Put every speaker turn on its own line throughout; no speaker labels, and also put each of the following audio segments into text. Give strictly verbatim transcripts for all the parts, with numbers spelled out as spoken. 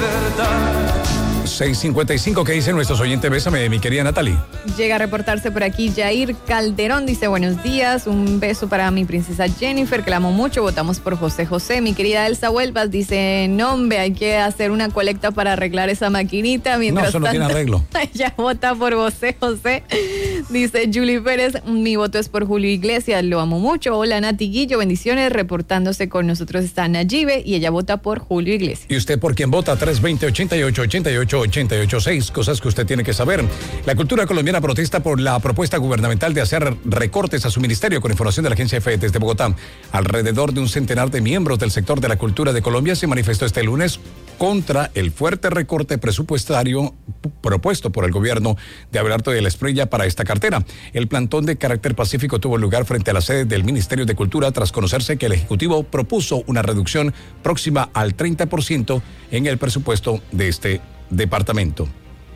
verdad.
seis cincuenta y cinco, ¿qué dicen nuestros oyentes? Bésame, mi querida Natalie.
Llega a reportarse por aquí Jair Calderón, dice buenos días, un beso para mi princesa Jennifer, que la amo mucho, votamos por José José. Mi querida Elsa Huelvas dice, no hombre, hay que hacer una colecta para arreglar esa maquinita. Mientras
no, eso no
tanto,
tiene arreglo.
Ella vota por José José. Dice Julie Pérez, mi voto es por Julio Iglesias, lo amo mucho. Hola Nati Guillo, bendiciones, reportándose con nosotros está Nayibe y ella vota por Julio Iglesias.
¿Y usted por quién vota? tres veinte, ochenta y ocho, ochenta y ocho, ochenta y ocho seis, cosas que usted tiene que saber. La cultura colombiana protesta por la propuesta gubernamental de hacer recortes a su ministerio, con información de la agencia EFE desde Bogotá. Alrededor de un centenar de miembros del sector de la cultura de Colombia se manifestó este lunes contra el fuerte recorte presupuestario propuesto por el gobierno de Abelardo de la Espriella para esta cartera. El plantón de carácter pacífico tuvo lugar frente a la sede del Ministerio de Cultura tras conocerse que el Ejecutivo propuso una reducción próxima al treinta por ciento en el presupuesto de este departamento.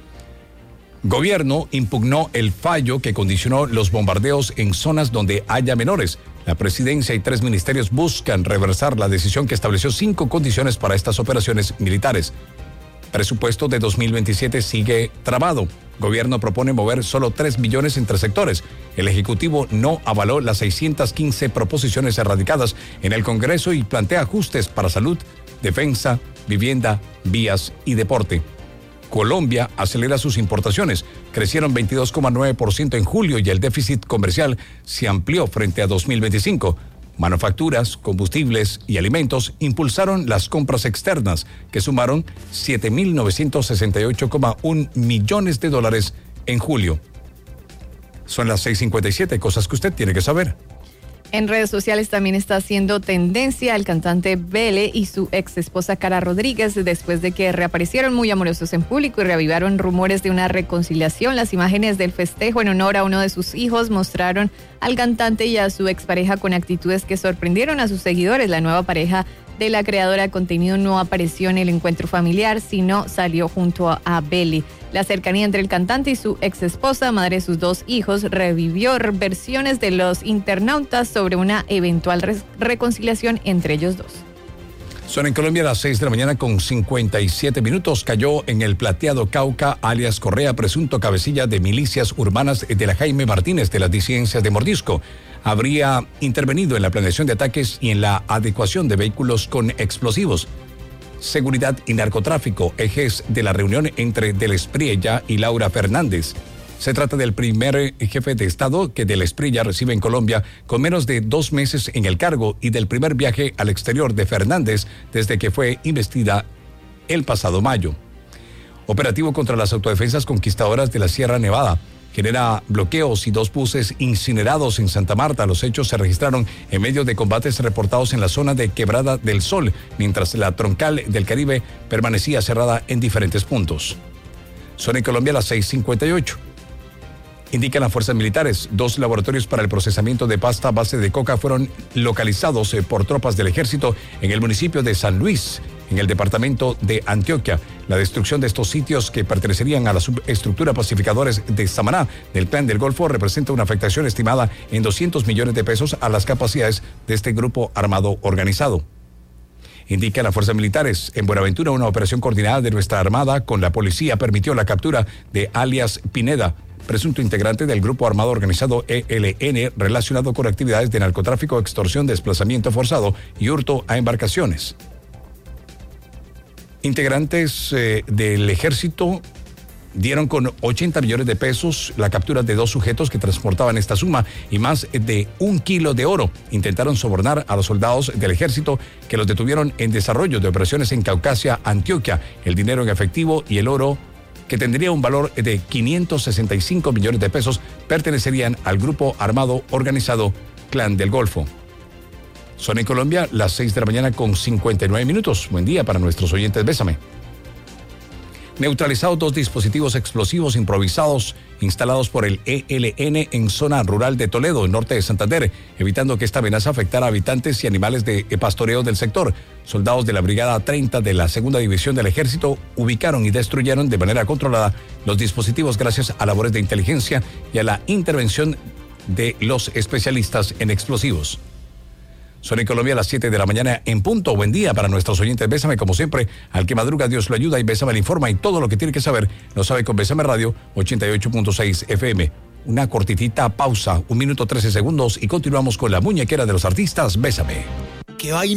Gobierno impugnó el fallo que condicionó los bombardeos en zonas donde haya menores. La presidencia y tres ministerios buscan reversar la decisión que estableció cinco condiciones para estas operaciones militares. Presupuesto de dos mil veintisiete sigue trabado. Gobierno propone mover solo tres millones entre sectores. El Ejecutivo no avaló las seiscientas quince proposiciones erradicadas en el Congreso y plantea ajustes para salud, defensa, vivienda, vías y deporte. Colombia acelera sus importaciones. Crecieron veintidós coma nueve por ciento en julio y el déficit comercial se amplió frente a dos mil veinticinco. Manufacturas, combustibles y alimentos impulsaron las compras externas, que sumaron siete mil novecientos sesenta y ocho coma uno millones de dólares en julio. Son las seis cincuenta y siete, cosas que usted tiene que saber.
En redes sociales también está haciendo tendencia el cantante Bele y su ex esposa Cara Rodríguez, después de que reaparecieron muy amorosos en público y reavivaron rumores de una reconciliación. Las imágenes del festejo en honor a uno de sus hijos mostraron al cantante y a su expareja con actitudes que sorprendieron a sus seguidores. La nueva pareja de la creadora de contenido no apareció en el encuentro familiar, sino salió junto a, a Bele. La cercanía entre el cantante y su ex esposa, madre de sus dos hijos, revivió versiones de los internautas sobre una eventual re- reconciliación entre ellos dos.
Son en Colombia las seis de la mañana con cincuenta y siete minutos. Cayó en el Plateado Cauca, alias Correa, presunto cabecilla de milicias urbanas de la Jaime Martínez de las disidencias de Mordisco. Habría intervenido en la planeación de ataques y en la adecuación de vehículos con explosivos. Seguridad y narcotráfico, ejes de la reunión entre Del Espriella y Laura Fernández. Se trata del primer jefe de Estado que Del Espriella recibe en Colombia con menos de dos meses en el cargo y del primer viaje al exterior de Fernández desde que fue investida el pasado mayo. Operativo contra las autodefensas conquistadoras de la Sierra Nevada. Genera bloqueos y dos buses incinerados en Santa Marta. Los hechos se registraron en medio de combates reportados en la zona de Quebrada del Sol, mientras la troncal del Caribe permanecía cerrada en diferentes puntos. Son en Colombia las seis cincuenta y ocho. Indican las fuerzas militares, dos laboratorios para el procesamiento de pasta a base de coca fueron localizados por tropas del ejército en el municipio de San Luis, en el departamento de Antioquia. La destrucción de estos sitios, que pertenecerían a la subestructura pacificadores de Samaná del Plan del Golfo, representa una afectación estimada en doscientos millones de pesos a las capacidades de este grupo armado organizado. Indican las fuerzas militares. En Buenaventura, una operación coordinada de nuestra Armada con la policía permitió la captura de alias Pineda, presunto integrante del grupo armado organizado E L N, relacionado con actividades de narcotráfico, extorsión, desplazamiento forzado y hurto a embarcaciones. Integrantes eh, del ejército dieron con ochenta millones de pesos la captura de dos sujetos que transportaban esta suma y más de un kilo de oro. Intentaron sobornar a los soldados del ejército que los detuvieron en desarrollo de operaciones en Caucasia, Antioquia. El dinero en efectivo y el oro, que tendría un valor de quinientos sesenta y cinco millones de pesos, pertenecerían al grupo armado organizado Clan del Golfo. Son en Colombia las seis de la mañana con cincuenta y nueve minutos. Buen día para nuestros oyentes. Bésame. Neutralizados dos dispositivos explosivos improvisados instalados por el E L N en zona rural de Toledo, en norte de Santander, evitando que esta amenaza afectara a habitantes y animales de pastoreo del sector. Soldados de la Brigada treinta de la Segunda División del Ejército ubicaron y destruyeron de manera controlada los dispositivos gracias a labores de inteligencia y a la intervención de los especialistas en explosivos. Son en Colombia a las siete de la mañana en punto. Buen día para nuestros oyentes. Bésame, como siempre, al que madruga Dios lo ayuda y Bésame le informa y todo lo que tiene que saber lo sabe con Bésame Radio ochenta y ocho punto seis F M. Una cortitita pausa, un minuto trece segundos y continuamos con la muñequera de los artistas. Bésame.
¿Qué vaina?